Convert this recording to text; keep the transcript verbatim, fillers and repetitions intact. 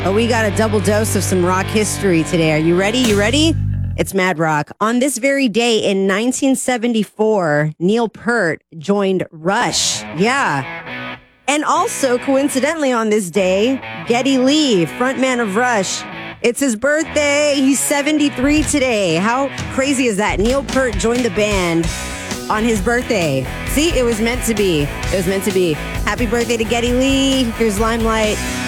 But we got a double dose of some rock history today. Are you ready? You ready? It's Mad Rock. On this very day in nineteen seventy-four, Neil Peart joined Rush. Yeah. And also, coincidentally, on this day, Geddy Lee, frontman of Rush, it's his birthday. He's seventy-three today. How crazy is that? Neil Peart joined the band on his birthday. See, it was meant to be. It was meant to be. Happy birthday to Geddy Lee. Here's Limelight.